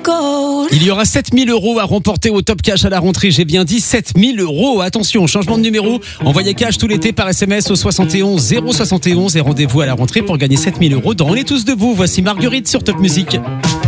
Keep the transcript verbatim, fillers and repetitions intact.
Il y aura sept mille euros à remporter au Top Cash à la rentrée. J'ai bien dit sept mille euros. Attention, changement de numéro. Envoyez cash tout l'été par S M S au soixante et onze zéro soixante et onze et rendez-vous à la rentrée pour gagner sept mille euros dans On est tous debout. Voici Marguerite sur Top Music.